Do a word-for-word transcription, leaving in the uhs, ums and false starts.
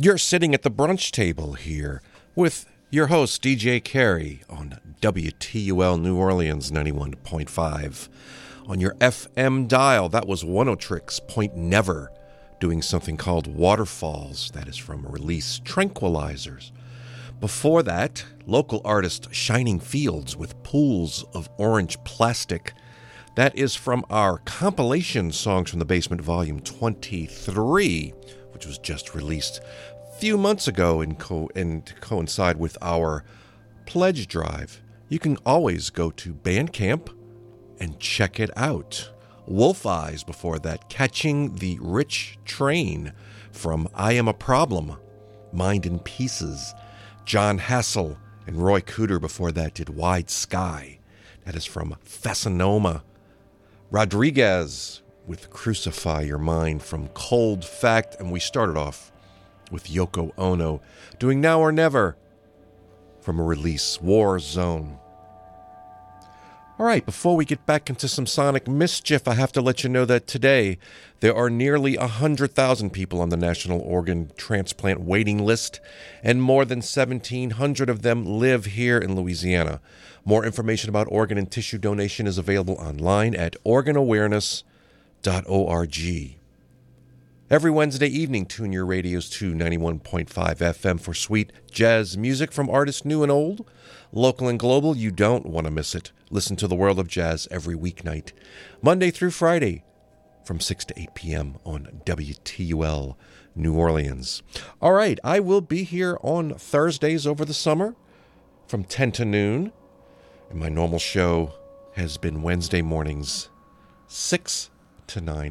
You're sitting at the brunch table here with your host, D J Carey, on W T U L New Orleans ninety-one point five. On your F M dial, that was Oneohtrix Point Never, doing something called Waterfalls. That is from a release, Tranquilizers. Before that, local artist Shining Fields with Pools of Orange Plastic. That is from our compilation Songs from the Basement Volume twenty-three, which was just released a few months ago and, co- and to coincide with our pledge drive. You can always go to Bandcamp and check it out. Wolf Eyes before that, Catching the Rich Train from I Am a Problem, Mind in Pieces. John Hassel and Roy Cooder before that did Wide Sky. That is from Fascinoma. Rodriguez with Crucify Your Mind from Cold Fact. And we started off with Yoko Ono doing Now or Never from a release, War Zone. All right, before we get back into some sonic mischief, I have to let you know that today there are nearly one hundred thousand people on the National Organ Transplant waiting list, and more than seventeen hundred of them live here in Louisiana. More information about organ and tissue donation is available online at organ awareness dot org. Every Wednesday evening, tune your radios to ninety-one point five F M for sweet jazz music from artists new and old. Local and global, you don't want to miss it. Listen to The World of Jazz every weeknight, Monday through Friday, from six to eight p.m. on W T U L New Orleans. All right, I will be here on Thursdays over the summer from ten to noon. And my normal show has been Wednesday mornings, six to nine